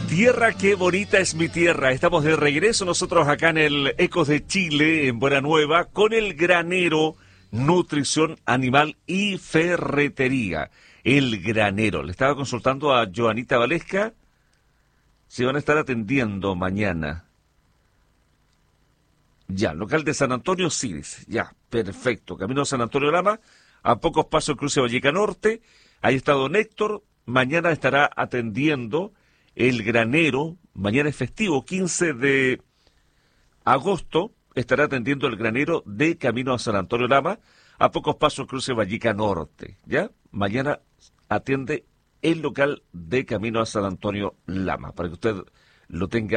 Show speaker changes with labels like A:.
A: Tierra, qué bonita es mi tierra. Estamos de regreso nosotros acá en el Ecos de Chile, en Buena Nueva, con el Granero, nutrición animal y ferretería. El Granero. Le estaba consultando a Joanita Valesca si van a estar atendiendo mañana. Ya, local de San Antonio Siris. Ya, perfecto. Camino a San Antonio Lama, a pocos pasos del cruce Valleca Norte. Ahí está don Héctor. Mañana estará atendiendo el Granero. Mañana es festivo, 15 de agosto. Estará atendiendo el Granero de camino a San Antonio Lama, a pocos pasos del cruce Valleca Norte. ¿Ya? Mañana atiende el local de camino a San Antonio Lama, para que usted lo tenga